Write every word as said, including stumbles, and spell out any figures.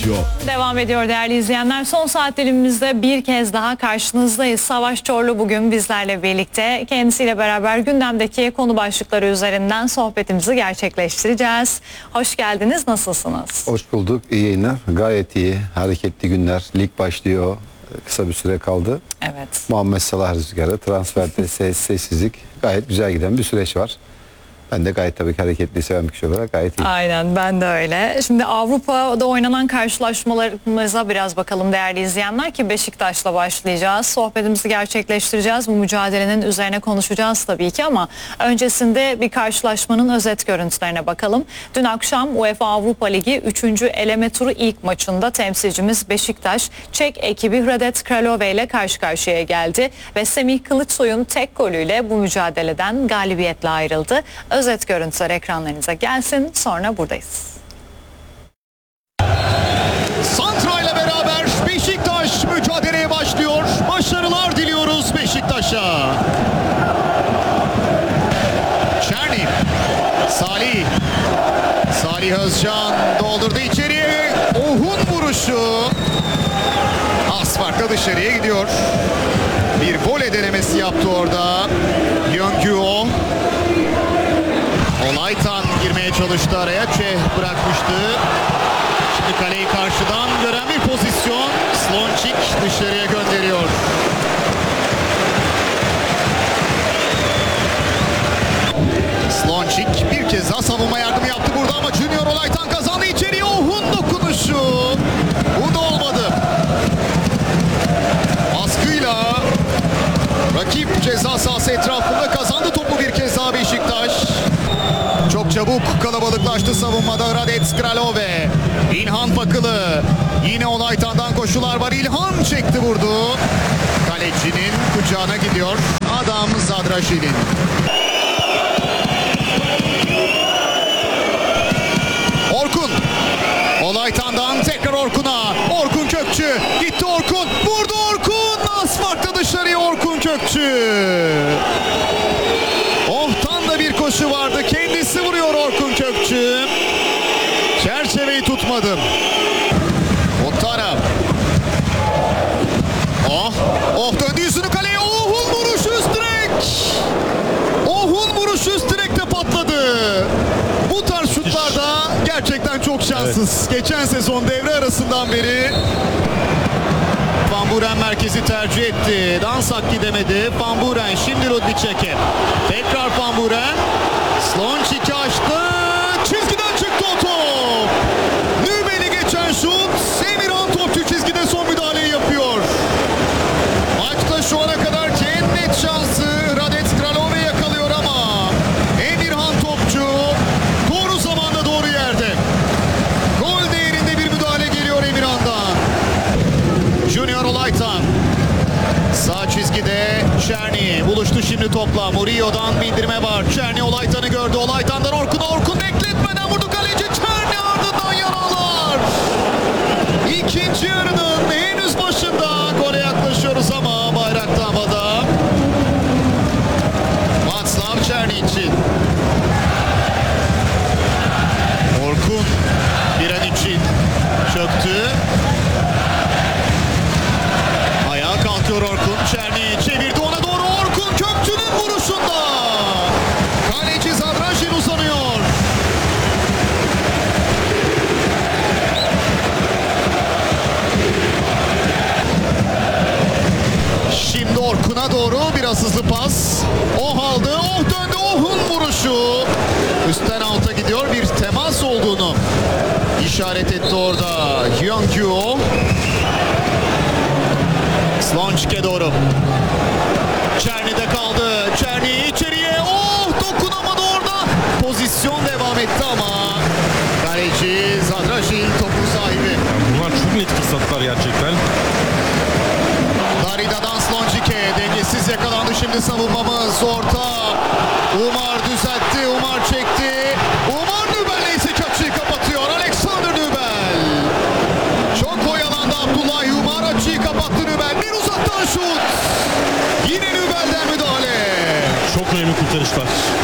başlıyor. Devam ediyor değerli izleyenler. Son saat dilimimizde bir kez daha karşınızdayız. Savaş Çorlu bugün bizlerle birlikte. Kendisiyle beraber gündemdeki konu başlıkları üzerinden sohbetimizi gerçekleştireceğiz. Hoş geldiniz. Nasılsınız? Hoş bulduk. İyi yayınlar. Gayet iyi. Hareketli günler. Lig başlıyor. Kısa bir süre kaldı. Evet. Muhammed Salah rüzgarı, transferde ses, sessizlik. Gayet güzel giden bir süreç var. Ben de gayet tabii ki hareketli seven bir kişi olarak gayet iyi. Aynen, ben de öyle. Şimdi Avrupa'da oynanan karşılaşmalarımıza biraz bakalım değerli izleyenler ki Beşiktaş'la başlayacağız. Sohbetimizi gerçekleştireceğiz. Bu mücadelenin üzerine konuşacağız tabii ki ama öncesinde bir karşılaşmanın özet görüntülerine bakalım. Dün akşam UEFA Avrupa Ligi üçüncü eleme turu ilk maçında temsilcimiz Beşiktaş Çek ekibi Hradec Kralove ile karşı karşıya geldi ve Semih Kılıçsoy'un tek golüyle bu mücadeleden galibiyetle ayrıldı. Özet görüntüler ekranlarınıza gelsin, sonra buradayız. Santra ile beraber Beşiktaş mücadeleye başlıyor. Başarılar diliyoruz Beşiktaş'a. Çerni, Salih, Salih Özcan doldurdu içeriye. Ohun vuruşu. Az farkla dışarıya gidiyor. Bir voley denemesi yaptı orada. Yöngüo. Olaytan girmeye çalıştı araya. Çeh bırakmıştı. Şimdi kaleyi karşıdan gören bir pozisyon. Slončík dışarıya gönderiyor. Slončík bir kez daha savunma yardımı yaptı burada ama Junior Olaytan kazandı içeriye. Ohun dokunuşu. Bu da olmadı. Baskıyla rakip ceza sahası etrafında kazandı topu bir kez daha Beşiktaş. Çok çabuk kalabalıklaştı savunmada Hradec Kralove. İlhan Fakılı. Yine Olaytan'dan koşular var. İlhan çekti vurdu. Kalecinin kucağına gidiyor. Adam Zadraşil'in. Orkun. Olaytan'dan tekrar Orkun'a. Orkun Kökçü. Gitti Orkun. Vurdu Orkun. Az farklı dışarıya Orkun Kökçü. Ohtan da bir koşu vardı. Kendisi vuruyor Orkun Kökçü. Çerçeveyi tutmadım. Otara. Oh. Oh döndü yüzünü kaleye. Ohun vuruşu üst direk. Ohun vuruşu üst direkte patladı. Bu tarz şutlarda gerçekten çok şanssız. Evet. Geçen sezon devre arasından beri Van Buren merkezi tercih etti. Dansak gidemedi. Van Buren şimdi Rudnicek'e. Tekrar Van Buren. Slončík'i açtı. Çizgiden çıktı o top. Nübel'i geçen şut. Emirhan topçu çizgide son müdahaleyi yapıyor. Maçta şu ana kadar en net şansı Hradec Kralove yakalıyor ama Emirhan topçu doğru zamanda doğru yerde. Gol değerinde bir müdahale geliyor Emirhan'dan. Junior Olaytan. Sağ çizgide Çerni buluştu şimdi topla. Murillo'dan bindirme var. Çerni Olaytan'ı gördü. Olaytan'dan Orkun'a. Orkun bekletmeden vurdu kaleci. Çerni ardından yaralar. İkinci yarının henüz başında gole yaklaşıyoruz ama bayrak da havada. Václav Černý için. Orkun bir an için çöktü. Ayağa kalkıyor Orkun. Çerný çevirdi ona doğru. Orkun Kökçü'nün vuruşunda. Kaleci Zadraşil uzanıyor. Şimdi Orkun'a doğru biraz hızlı pas. Oh aldı. Oh döndü. Oh'un vuruşu. Üstten alta gidiyor. Bir temas olduğunu işaret etti orada. Yöngüo. Slončík'e doğru. Çerni'de kaldı. Çerni içeriye. Oh dokunamadı orada. Pozisyon devam etti ama kaleci Zadraşil topun sahibi. Bunlar çok net fırsatlar gerçekten. Darida'dan Slončík'e dengesiz yakalandı şimdi savunmamız. Orta. Umar düzeltti. Umar çekti. Umar Nübel ise açıyı kapatıyor. Alexander Nübel. Çok oyalandı Abdullah Umar. Açıyı kapattı Nübel. Bir uzaktan şut. Yine Nübel'den müdahale. Çok önemli kurtarışlar.